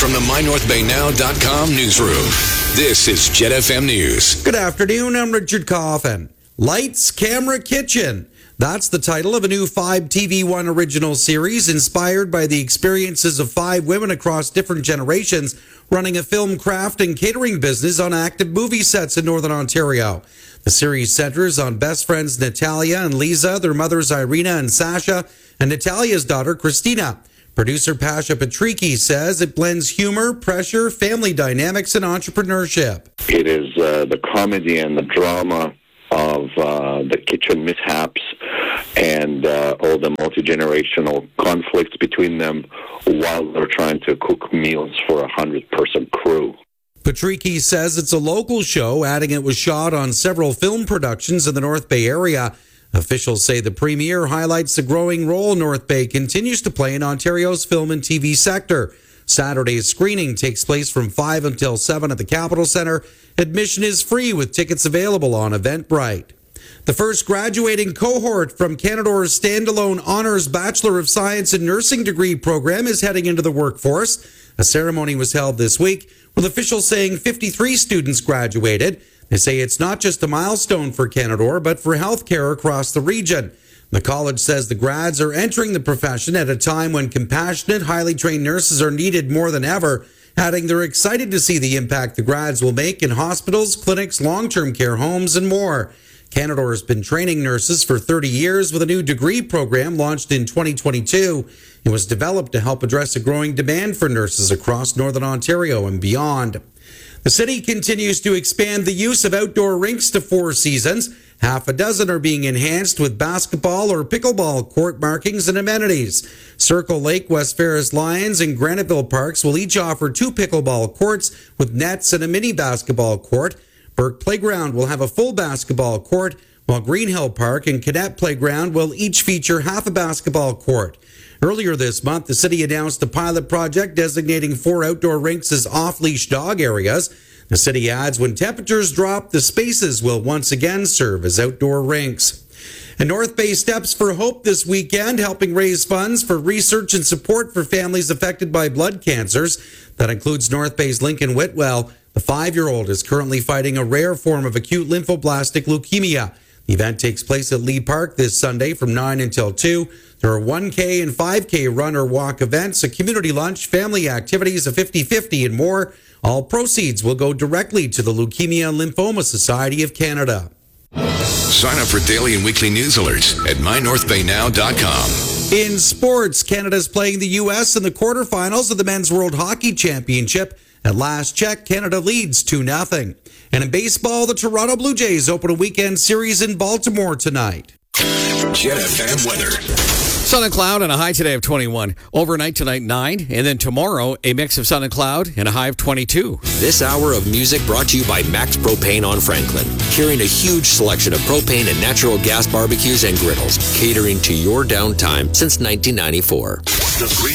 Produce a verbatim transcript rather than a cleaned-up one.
from the my north bay now dot com newsroom, this is Jet F M News. Good afternoon, I'm Richard Coffin. Lights, Camera, Kitchen. That's the title of a new five T V one original series inspired by the experiences of five women across different generations running a film craft and catering business on active movie sets in Northern Ontario. The series centers on best friends Natalia and Lisa, their mothers Irina and Sasha, and Natalia's daughter Christina. Producer Pasha Patricky says it blends humor, pressure, family dynamics, and entrepreneurship. It is uh, the comedy and the drama of uh, the kitchen mishaps and uh, all the multi-generational conflicts between them while they're trying to cook meals for a hundred-person crew. Patricky says it's a local show, adding it was shot on several film productions in the North Bay area. Officials say the premiere highlights the growing role North Bay continues to play in Ontario's film and T V sector. Saturday's screening takes place from five until seven at the Capitol Centre. Admission is free with tickets available on Eventbrite. The first graduating cohort from Canador's standalone Honours Bachelor of Science in Nursing degree program is heading into the workforce. A ceremony was held this week, with officials saying fifty-three students graduated. They say it's not just a milestone for Canador, but for healthcare across the region. The college says the grads are entering the profession at a time when compassionate, highly trained nurses are needed more than ever, adding they're excited to see the impact the grads will make in hospitals, clinics, long-term care homes, and more. Canador has been training nurses for thirty years with a new degree program launched in twenty twenty-two. It was developed to help address a growing demand for nurses across Northern Ontario and beyond. The city continues to expand the use of outdoor rinks to four seasons. Half a dozen are being enhanced with basketball or pickleball court markings and amenities. Circle Lake, West Ferris Lions, and Graniteville Parks will each offer two pickleball courts with nets and a mini basketball court. Burke Playground will have a full basketball court, while Greenhill Park and Cadet Playground will each feature half a basketball court. Earlier this month, the city announced a pilot project designating four outdoor rinks as off-leash dog areas. The city adds when temperatures drop, the spaces will once again serve as outdoor rinks. And North Bay Steps for Hope this weekend, helping raise funds for research and support for families affected by blood cancers. That includes North Bay's Lincoln Whitwell. The five-year-old is currently fighting a rare form of acute lymphoblastic leukemia. The event takes place at Lee Park this Sunday from nine until two. There are one K and five K run or walk events, a community lunch, family activities, a fifty-fifty, and more. All proceeds will go directly to the Leukemia and Lymphoma Society of Canada. Sign up for daily and weekly news alerts at my north bay now dot com. In sports, Canada's playing the U S in the quarterfinals of the Men's World Hockey Championship. At last check, Canada leads two nothing. And in baseball, the Toronto Blue Jays open a weekend series in Baltimore tonight. Jet F M weather. Sun and cloud and a high today of twenty-one. Overnight tonight, nine. And then tomorrow, a mix of sun and cloud and a high of twenty-two. This hour of music brought to you by Max Propane on Franklin. Carrying a huge selection of propane and natural gas barbecues and griddles. Catering to your downtime since nineteen ninety-four. The